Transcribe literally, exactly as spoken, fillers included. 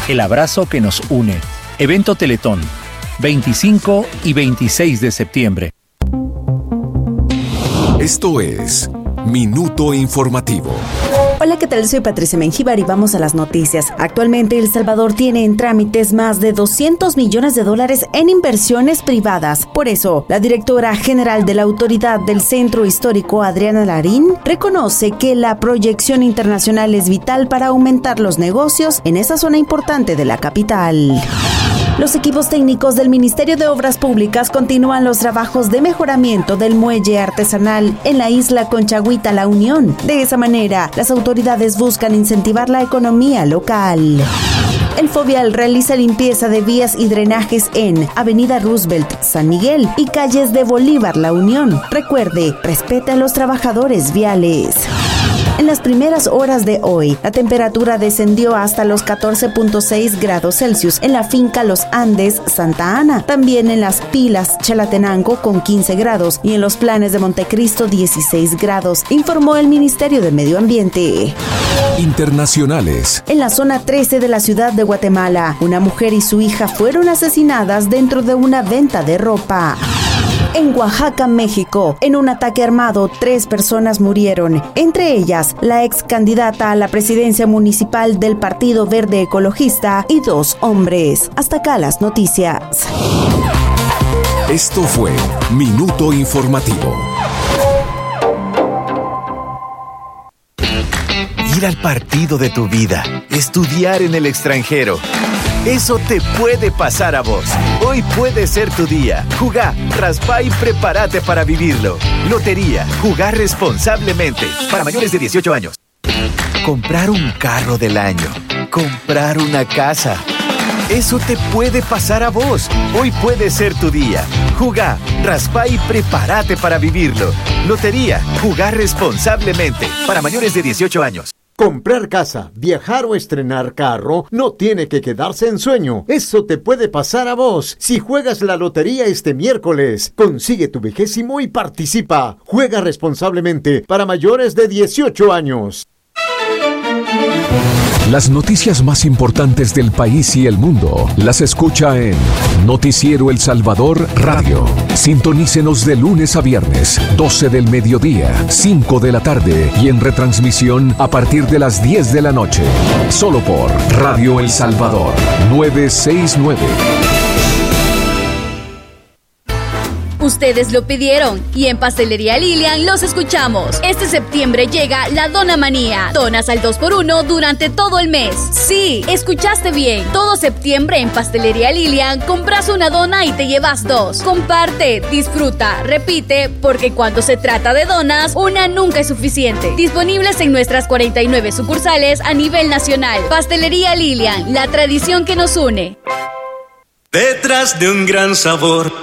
El abrazo que nos une. Evento Teletón, veinticinco y veintiséis de septiembre. Esto es Minuto Informativo. Hola, ¿qué tal? Soy Patricia Mengíbar y vamos a las noticias. Actualmente El Salvador tiene en trámites más de doscientos millones de dólares en inversiones privadas. Por eso, la directora general de la Autoridad del Centro Histórico, Adriana Larín, reconoce que la proyección internacional es vital para aumentar los negocios en esa zona importante de la capital. Los equipos técnicos del Ministerio de Obras Públicas continúan los trabajos de mejoramiento del muelle artesanal en la isla Conchagüita La Unión. De esa manera, las autoridades buscan incentivar la economía local. El Fovial realiza limpieza de vías y drenajes en Avenida Roosevelt, San Miguel y calles de Bolívar, La Unión. Recuerde, respete a los trabajadores viales. En las primeras horas de hoy, la temperatura descendió hasta los catorce punto seis grados Celsius en la finca Los Andes, Santa Ana. También en Las Pilas, Chalatenango, con quince grados y en Los Planes de Montecristo, dieciséis grados, informó el Ministerio de Medio Ambiente. Internacionales. En la zona trece de la ciudad de Guatemala, una mujer y su hija fueron asesinadas dentro de una venta de ropa. En Oaxaca, México, en un ataque armado, tres personas murieron, entre ellas la ex candidata a la presidencia municipal del Partido Verde Ecologista y dos hombres. Hasta acá las noticias. Esto fue Minuto Informativo. Ir al partido de tu vida, estudiar en el extranjero. Eso te puede pasar a vos. Hoy puede ser tu día. Jugá, raspá y prepárate para vivirlo. Lotería, jugar responsablemente. Para mayores de dieciocho años. Comprar un carro del año. Comprar una casa. Eso te puede pasar a vos. Hoy puede ser tu día. Jugá, raspá y prepárate para vivirlo. Lotería, jugar responsablemente. Para mayores de dieciocho años. Comprar casa, viajar o estrenar carro no tiene que quedarse en sueño. Eso te puede pasar a vos si juegas la lotería este miércoles. Consigue tu vigésimo y participa. Juega responsablemente para mayores de dieciocho años. Las noticias más importantes del país y el mundo las escucha en Noticiero El Salvador Radio. Sintonícenos de lunes a viernes, doce del mediodía, cinco de la tarde y en retransmisión a partir de las diez de la noche. Solo por Radio El Salvador novecientos sesenta y nueve. Ustedes lo pidieron y en Pastelería Lilian los escuchamos. Este septiembre llega la Dona Manía. Donas al dos por uno durante todo el mes. Sí, escuchaste bien. Todo septiembre en Pastelería Lilian compras una dona y te llevas dos. Comparte, disfruta, repite, porque cuando se trata de donas, una nunca es suficiente. Disponibles en nuestras cuarenta y nueve sucursales a nivel nacional. Pastelería Lilian, la tradición que nos une. Detrás de un gran sabor